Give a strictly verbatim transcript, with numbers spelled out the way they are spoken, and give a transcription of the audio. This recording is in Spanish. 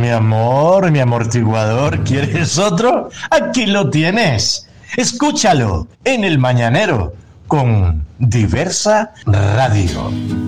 mi amor, mi amortiguador, ¿quieres otro? Aquí lo tienes. Escúchalo en El Mañanero con Diversa Radio.